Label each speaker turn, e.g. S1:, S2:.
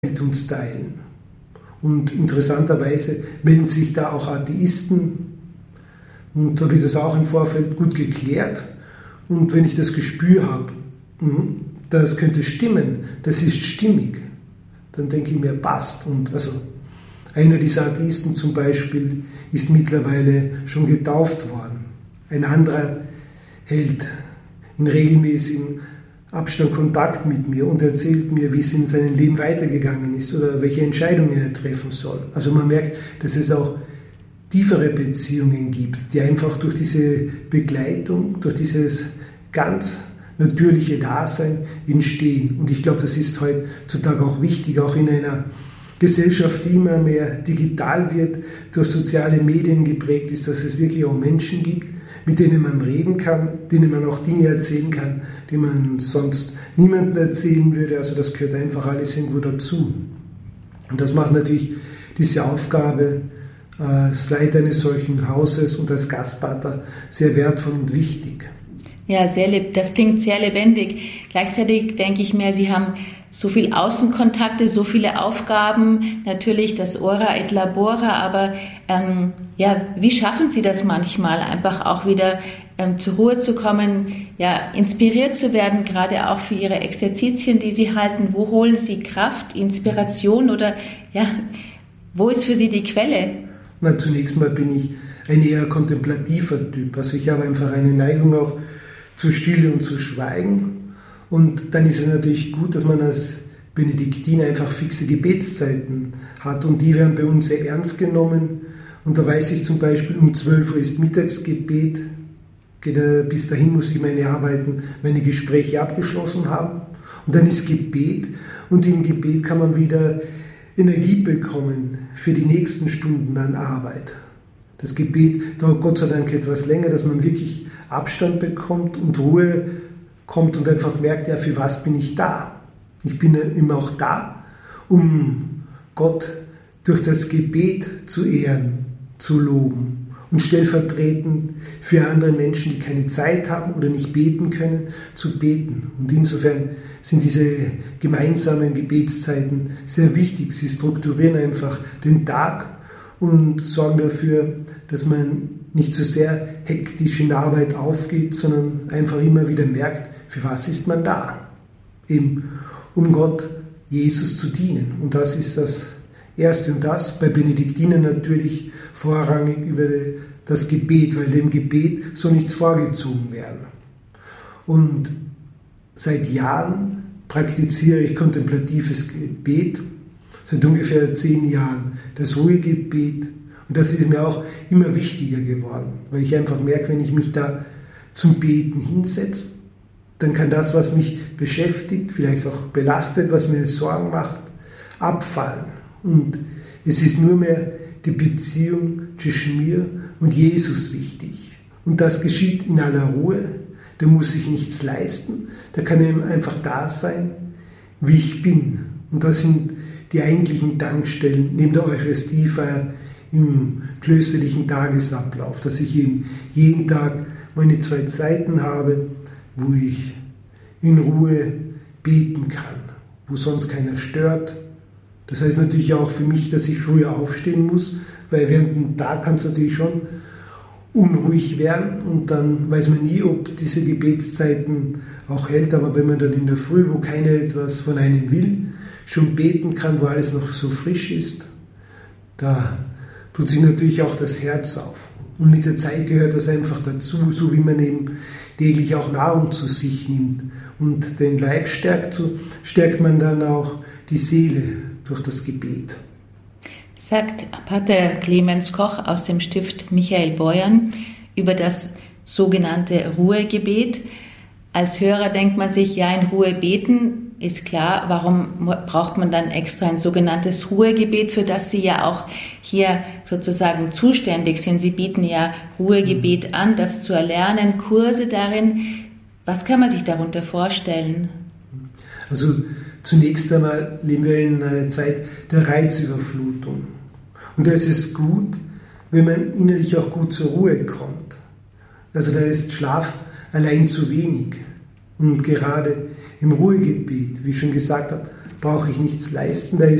S1: mit uns teilen. Und interessanterweise melden sich da auch Atheisten. Und da wird das auch im Vorfeld gut geklärt. Und wenn ich das Gespür habe, das könnte stimmen, das ist stimmig, dann denke ich mir, passt. Und also einer dieser Atheisten zum Beispiel ist mittlerweile schon getauft worden. Ein anderer hält in regelmäßigem Abstand Kontakt mit mir und erzählt mir, wie es in seinem Leben weitergegangen ist oder welche Entscheidungen er treffen soll. Also man merkt, dass es auch tiefere Beziehungen gibt, die einfach durch diese Begleitung, durch dieses ganz natürliche Dasein entstehen. Und ich glaube, das ist heutzutage auch wichtig, auch in einer Gesellschaft, die immer mehr digital wird, durch soziale Medien geprägt ist, dass es wirklich auch Menschen gibt, mit denen man reden kann, denen man auch Dinge erzählen kann, die man sonst niemandem erzählen würde. Also das gehört einfach alles irgendwo dazu. Und das macht natürlich diese Aufgabe als Leiter eines solchen Hauses und als Gastpater sehr wertvoll und wichtig.
S2: Ja, das klingt sehr lebendig. Gleichzeitig denke ich mir, Sie haben so viel Außenkontakte, so viele Aufgaben, natürlich das Ora et Labora, aber wie schaffen Sie das manchmal, einfach auch wieder zur Ruhe zu kommen, inspiriert zu werden, gerade auch für Ihre Exerzitien, die Sie halten? Wo holen Sie Kraft, Inspiration oder wo ist für Sie die Quelle?
S1: Na, zunächst mal bin ich ein eher kontemplativer Typ, also ich habe einfach eine Neigung auch zu Stille und zu Schweigen. Und dann ist es natürlich gut, dass man als Benediktiner einfach fixe Gebetszeiten hat und die werden bei uns sehr ernst genommen. Und da weiß ich zum Beispiel, um 12 Uhr ist Mittagsgebet, bis dahin muss ich meine Arbeiten, meine Gespräche abgeschlossen haben. Und dann ist Gebet und im Gebet kann man wieder Energie bekommen für die nächsten Stunden an Arbeit. Das Gebet dauert Gott sei Dank etwas länger, dass man wirklich Abstand bekommt und Ruhe kommt und einfach merkt, für was bin ich da? Ich bin immer auch da, um Gott durch das Gebet zu ehren, zu loben und stellvertretend für andere Menschen, die keine Zeit haben oder nicht beten können, zu beten. Und insofern sind diese gemeinsamen Gebetszeiten sehr wichtig. Sie strukturieren einfach den Tag und sorgen dafür, dass man nicht so sehr hektisch in der Arbeit aufgeht, sondern einfach immer wieder merkt, für was ist man da? Eben um Gott, Jesus zu dienen. Und das ist das Erste. Und das bei Benediktinern natürlich vorrangig über das Gebet, weil dem Gebet soll nichts vorgezogen werden. Und seit Jahren praktiziere ich kontemplatives Gebet, seit ungefähr 10 Jahren das Ruhegebet. Und das ist mir auch immer wichtiger geworden, weil ich einfach merke, wenn ich mich da zum Beten hinsetze, dann kann das, was mich beschäftigt, vielleicht auch belastet, was mir Sorgen macht, abfallen. Und es ist nur mehr die Beziehung zwischen mir und Jesus wichtig. Und das geschieht in aller Ruhe. Da muss ich nichts leisten. Da kann ich einfach da sein, wie ich bin. Und das sind die eigentlichen Tankstellen neben der Eucharistiefeier im klösterlichen Tagesablauf, dass ich eben jeden Tag meine 2 Zeiten habe, wo ich in Ruhe beten kann, wo sonst keiner stört. Das heißt natürlich auch für mich, dass ich früher aufstehen muss, weil während dem Tag kann es natürlich schon unruhig werden und dann weiß man nie, ob diese Gebetszeiten auch hält, aber wenn man dann in der Früh, wo keiner etwas von einem will, schon beten kann, wo alles noch so frisch ist, da tut sich natürlich auch das Herz auf. Und mit der Zeit gehört das einfach dazu, so wie man eben täglich auch Nahrung zu sich nimmt. Und den Leib stärkt man dann auch die Seele durch das Gebet.
S2: Sagt Pater Clemens Koch aus dem Stift Michael Beuern über das sogenannte Ruhegebet. Als Hörer denkt man sich, in Ruhe beten ist klar, warum braucht man dann extra ein sogenanntes Ruhegebet, für das Sie ja auch hier sozusagen zuständig sind. Sie bieten ja Ruhegebet an, das zu erlernen, Kurse darin. Was kann man sich darunter vorstellen?
S1: Also zunächst einmal leben wir in einer Zeit der Reizüberflutung. Und da ist es gut, wenn man innerlich auch gut zur Ruhe kommt. Also da ist Schlaf allein zu wenig. Und gerade im Ruhegebet, wie ich schon gesagt habe, brauche ich nichts leisten. Da